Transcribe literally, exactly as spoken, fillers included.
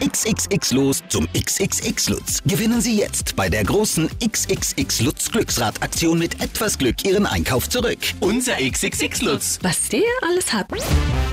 X X X los zum X X X Lutz. Gewinnen Sie jetzt bei der großen X X X Lutz Glücksrad-Aktion mit etwas Glück Ihren Einkauf zurück. Unser X X X Lutz. Was der alles hat.